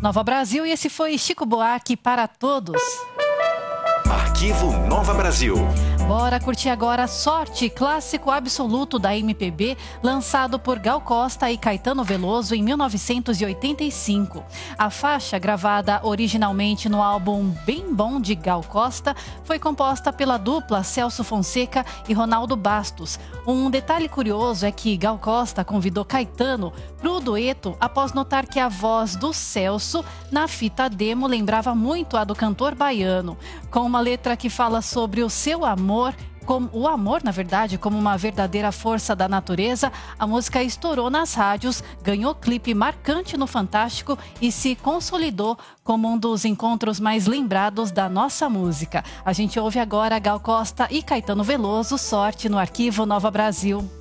Nova Brasil, e esse foi Chico Buarque para todos. Arquivo Nova Brasil. Bora curtir agora Sorte, clássico absoluto da MPB, lançado por Gal Costa e Caetano Veloso em 1985. A faixa, gravada originalmente no álbum Bem Bom de Gal Costa, foi composta pela dupla Celso Fonseca e Ronaldo Bastos. Um detalhe curioso é que Gal Costa convidou Caetano para o dueto após notar que a voz do Celso na fita demo lembrava muito a do cantor baiano. Com uma letra que fala sobre o seu amor, como uma verdadeira força da natureza, a música estourou nas rádios, ganhou clipe marcante no Fantástico e se consolidou como um dos encontros mais lembrados da nossa música. A gente ouve agora Gal Costa e Caetano Veloso, Sorte, no Arquivo Nova Brasil.